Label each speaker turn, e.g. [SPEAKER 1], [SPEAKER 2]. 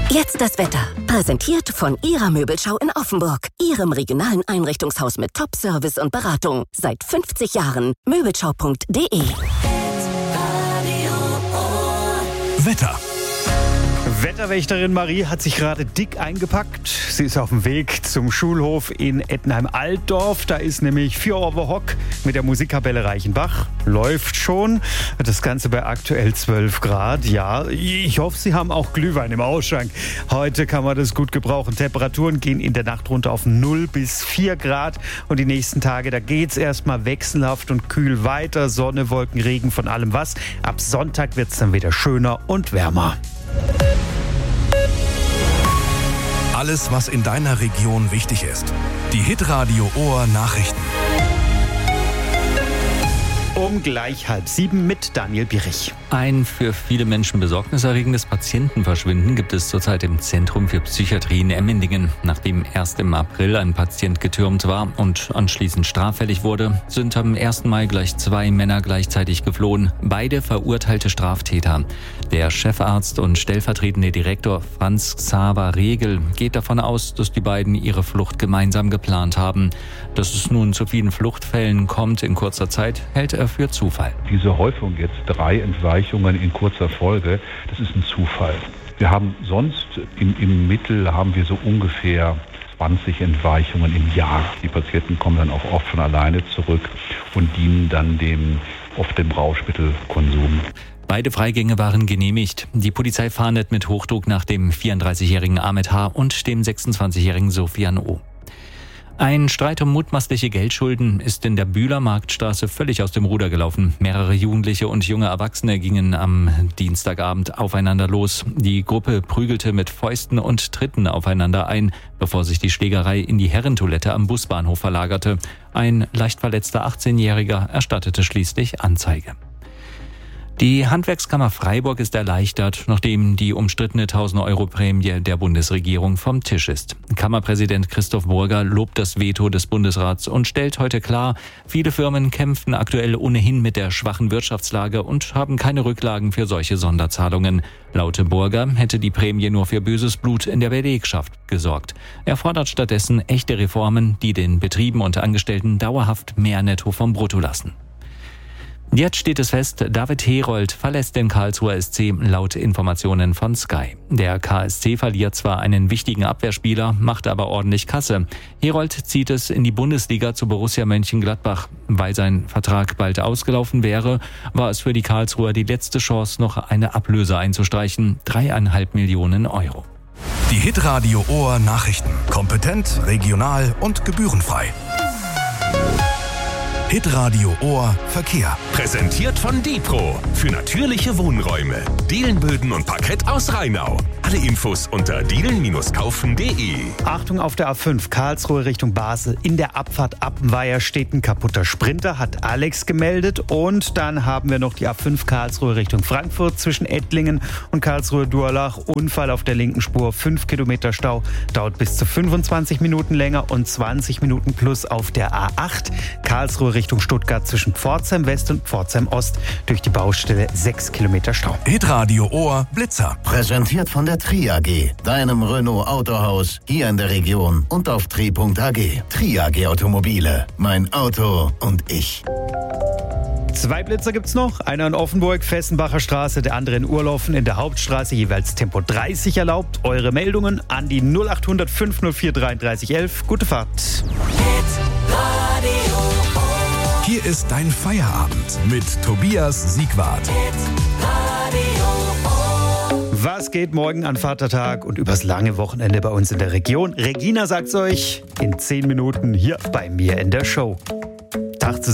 [SPEAKER 1] Jetzt das Wetter. Präsentiert von Ihrer Möbelschau in Offenburg. Ihrem regionalen Einrichtungshaus mit Top-Service und Beratung. Seit 50 Jahren. Möbelschau.de.
[SPEAKER 2] Wetter.
[SPEAKER 3] Wetterwächterin Marie hat sich gerade dick eingepackt. Sie ist auf dem Weg zum Schulhof in Ettenheim-Altdorf. Da ist nämlich 4 Uhr Hock mit der Musikkapelle Reichenbach. Läuft schon. Das Ganze bei aktuell 12 Grad. Ja, ich hoffe, Sie haben auch Glühwein im Ausschank. Heute kann man das gut gebrauchen. Temperaturen gehen in der Nacht runter auf 0 bis 4 Grad. Und die nächsten Tage, da geht's erstmal wechselhaft und kühl weiter. Sonne, Wolken, Regen, von allem was. Ab Sonntag wird's dann wieder schöner und wärmer.
[SPEAKER 2] Alles, was in deiner Region wichtig ist. Die Hitradio Ohr Nachrichten.
[SPEAKER 3] Um gleich 6:30 mit Daniel Birich.
[SPEAKER 4] Ein für viele Menschen besorgniserregendes Patientenverschwinden gibt es zurzeit im Zentrum für Psychiatrie in Emmendingen. Nachdem erst im April ein Patient getürmt war und anschließend straffällig wurde, sind am 1. Mai gleich 2 Männer gleichzeitig geflohen. Beide verurteilte Straftäter. Der Chefarzt und stellvertretende Direktor Franz Xaver Regel geht davon aus, dass die beiden ihre Flucht gemeinsam geplant haben. Dass es nun zu vielen Fluchtfällen kommt in kurzer Zeit, hält er für Zufall.
[SPEAKER 5] Diese Häufung jetzt 3 Entweichungen in kurzer Folge, das ist ein Zufall. Wir haben sonst im Mittel haben wir so ungefähr 20 Entweichungen im Jahr. Die Patienten kommen dann auch oft von alleine zurück und dienen dann oft dem Rauschmittelkonsum.
[SPEAKER 4] Beide Freigänge waren genehmigt. Die Polizei fahndet mit Hochdruck nach dem 34-jährigen Ahmed H. und dem 26-jährigen Sofian O. Ein Streit um mutmaßliche Geldschulden ist in der Bühler Marktstraße völlig aus dem Ruder gelaufen. Mehrere Jugendliche und junge Erwachsene gingen am Dienstagabend aufeinander los. Die Gruppe prügelte mit Fäusten und Tritten aufeinander ein, bevor sich die Schlägerei in die Herrentoilette am Busbahnhof verlagerte. Ein leicht verletzter 18-Jähriger erstattete schließlich Anzeige. Die Handwerkskammer Freiburg ist erleichtert, nachdem die umstrittene 1.000-Euro-Prämie der Bundesregierung vom Tisch ist. Kammerpräsident Christoph Burger lobt das Veto des Bundesrats und stellt heute klar, viele Firmen kämpfen aktuell ohnehin mit der schwachen Wirtschaftslage und haben keine Rücklagen für solche Sonderzahlungen. Laut Burger hätte die Prämie nur für böses Blut in der Belegschaft gesorgt. Er fordert stattdessen echte Reformen, die den Betrieben und Angestellten dauerhaft mehr Netto vom Brutto lassen. Jetzt steht es fest, David Herold verlässt den Karlsruher SC laut Informationen von Sky. Der KSC verliert zwar einen wichtigen Abwehrspieler, macht aber ordentlich Kasse. Herold zieht es in die Bundesliga zu Borussia Mönchengladbach. Weil sein Vertrag bald ausgelaufen wäre, war es für die Karlsruher die letzte Chance, noch eine Ablöse einzustreichen. 3,5 Millionen Euro.
[SPEAKER 2] Die Hitradio Ohr Nachrichten. Kompetent, regional und gebührenfrei. Hitradio Ohr Verkehr.
[SPEAKER 6] Präsentiert von Dipro für natürliche Wohnräume. Dielenböden und Parkett aus Rheinau. Alle Infos unter dielen-kaufen.de.
[SPEAKER 3] Achtung auf der A5 Karlsruhe Richtung Basel. In der Abfahrt Appenweier steht ein kaputter Sprinter, hat Alex gemeldet. Und dann haben wir noch die A5 Karlsruhe Richtung Frankfurt zwischen Ettlingen und Karlsruhe-Durlach. Unfall auf der linken Spur, 5 Kilometer Stau, dauert bis zu 25 Minuten länger und 20 Minuten plus auf der A8 Karlsruhe Richtung Stuttgart zwischen Pforzheim West und Pforzheim Ost. Durch die Baustelle 6 Kilometer Stau.
[SPEAKER 2] Hitradio Ohr Blitzer.
[SPEAKER 7] Präsentiert von der Tri AG, deinem Renault Autohaus hier in der Region und auf tri.ag. Tri AG Automobile, mein Auto und ich.
[SPEAKER 3] 2 Blitzer gibt's noch. Einer in Offenburg, Fessenbacher Straße, der andere in Urlaufen in der Hauptstraße, jeweils Tempo 30 erlaubt. Eure Meldungen an die 0800 504 33 11. Gute Fahrt.
[SPEAKER 2] Hier ist dein Feierabend mit Tobias Siegwart.
[SPEAKER 3] Was geht morgen an Vatertag und übers lange Wochenende bei uns in der Region? Regina sagt's euch in 10 Minuten hier bei mir in der Show.